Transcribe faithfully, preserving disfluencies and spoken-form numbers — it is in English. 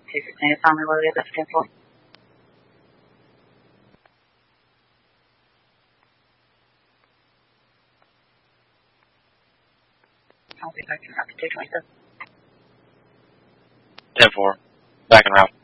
two sixteen is finally loaded. Let's cancel. I'll be back in route two twenty-seven. ten four. Back in route.